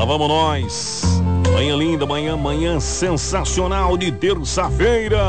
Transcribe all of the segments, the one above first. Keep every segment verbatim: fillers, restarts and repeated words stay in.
vamos nós. Manhã linda, manhã, manhã sensacional de terça-feira.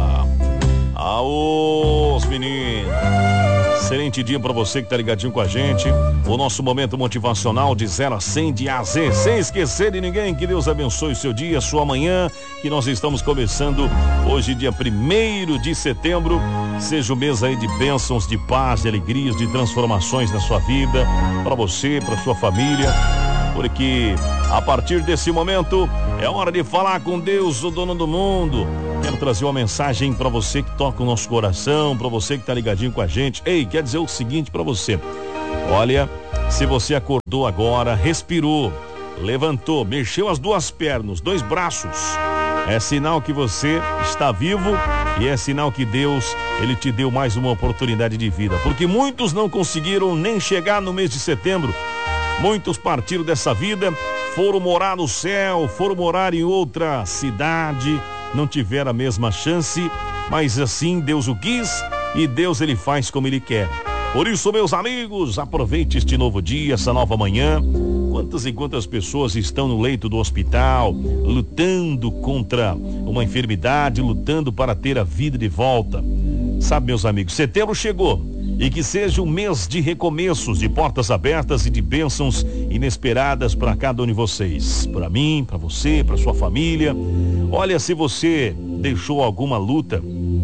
Aos meninos. Excelente dia pra você que tá ligadinho com a gente. O nosso momento motivacional de zero a cem, de A a Z, sem esquecer de ninguém. Que Deus abençoe o seu dia, sua manhã, que nós estamos começando hoje, dia primeiro de setembro. Seja o mês aí de bênçãos, de paz, de alegrias, de transformações na sua vida, pra você, pra sua família. Porque a partir desse momento é hora de falar com Deus, o dono do mundo. Quero trazer uma mensagem para você que toca o nosso coração, para você que tá ligadinho com a gente. Ei, quer dizer o seguinte para você. Olha, se você acordou agora, respirou, levantou, mexeu as duas pernas, dois braços, é sinal que você está vivo e é sinal que Deus, Ele te deu mais uma oportunidade de vida. Porque muitos não conseguiram nem chegar no mês de setembro. Muitos partiram dessa vida, foram morar no céu, foram morar em outra cidade, não tiveram a mesma chance, mas assim Deus o quis e Deus Ele faz como Ele quer. Por isso, meus amigos, aproveite este novo dia, essa nova manhã. Quantas e quantas pessoas estão no leito do hospital, lutando contra uma enfermidade, lutando para ter a vida de volta. Sabe, meus amigos, setembro chegou. E que seja um mês de recomeços, de portas abertas e de bênçãos inesperadas para cada um de vocês. Para mim, para você, para sua família. Olha, se você deixou alguma luta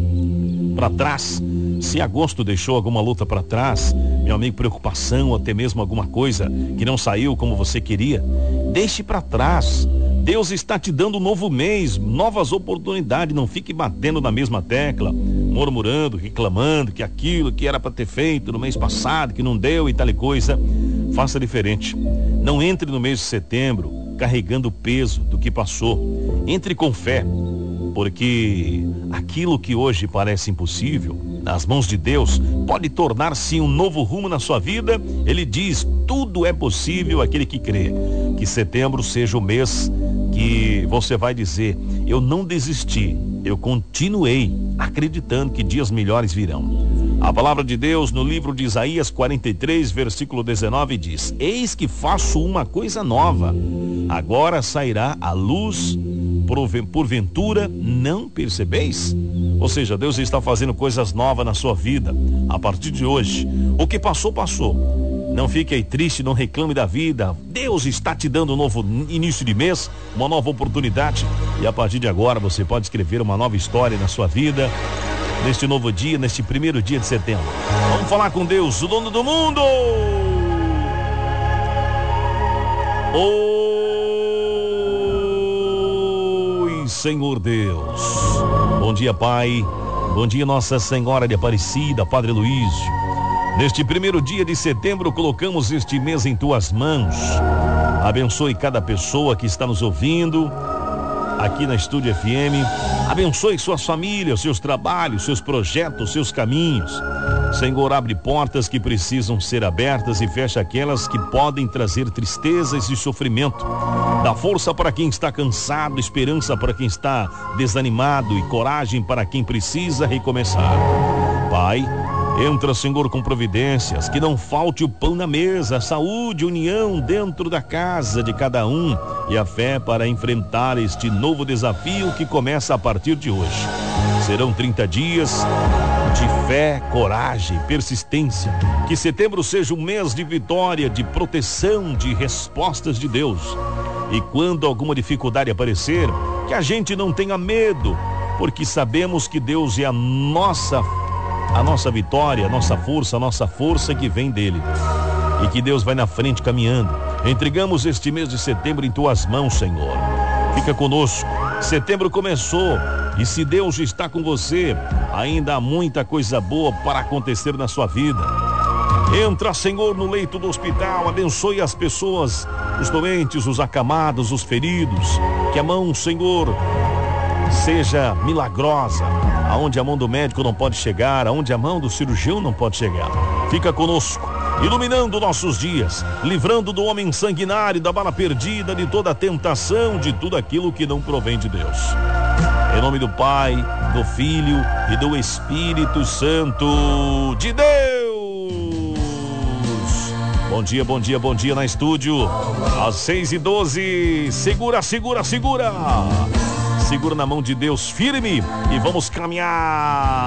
para trás, se agosto deixou alguma luta para trás, meu amigo, preocupação, até mesmo alguma coisa que não saiu como você queria, deixe para trás. Deus está te dando um novo mês, novas oportunidades. Não fique batendo na mesma tecla, murmurando, reclamando que aquilo que era para ter feito no mês passado, que não deu e tal e coisa. Faça diferente. Não entre no mês de setembro carregando o peso do que passou. Entre com fé, porque aquilo que hoje parece impossível, nas mãos de Deus, pode tornar-se um novo rumo na sua vida. Ele diz, tudo é possível aquele que crê. Que setembro seja o mês que você vai dizer, eu não desisti, eu continuei acreditando que dias melhores virão. A palavra de Deus no livro de Isaías quarenta e três, versículo dezenove diz, eis que faço uma coisa nova, agora sairá a luz, porventura não percebeis? Ou seja, Deus está fazendo coisas novas na sua vida a partir de hoje. O que passou, passou. Não fique aí triste, não reclame da vida. Deus está te dando um novo início de mês, uma nova oportunidade. E a partir de agora você pode escrever uma nova história na sua vida, neste novo dia, neste primeiro dia de setembro. Vamos falar com Deus, o dono do mundo. Oi, Senhor Deus. Bom dia, Pai. Bom dia, Nossa Senhora de Aparecida, Padre Luísio. Neste primeiro dia de setembro, colocamos este mês em tuas mãos. Abençoe cada pessoa que está nos ouvindo aqui na Estúdio F M. Abençoe suas famílias, seus trabalhos, seus projetos, seus caminhos. Senhor, abre portas que precisam ser abertas e fecha aquelas que podem trazer tristezas e sofrimento. Dá força para quem está cansado, esperança para quem está desanimado e coragem para quem precisa recomeçar. Pai, entra, Senhor, com providências, que não falte o pão na mesa, saúde, união dentro da casa de cada um e a fé para enfrentar este novo desafio que começa a partir de hoje. Serão trinta dias de fé, coragem, persistência. Que setembro seja um mês de vitória, de proteção, de respostas de Deus. E quando alguma dificuldade aparecer, que a gente não tenha medo, porque sabemos que Deus é a nossa a nossa vitória, a nossa força, a nossa força que vem dele. E que Deus vai na frente caminhando. Entregamos este mês de setembro em tuas mãos, Senhor. Fica conosco. Setembro começou e se Deus está com você, ainda há muita coisa boa para acontecer na sua vida. Entra, Senhor, no leito do hospital, abençoe as pessoas, os doentes, os acamados, os feridos. Que a mão, Senhor, seja milagrosa, aonde a mão do médico não pode chegar, aonde a mão do cirurgião não pode chegar. Fica conosco, iluminando nossos dias, livrando do homem sanguinário, da bala perdida, de toda a tentação, de tudo aquilo que não provém de Deus. Em nome do Pai, do Filho e do Espírito Santo de Deus. Bom dia, bom dia, bom dia na estúdio. Às seis e doze. Segura, segura, segura. Segura na mão de Deus firme e vamos caminhar.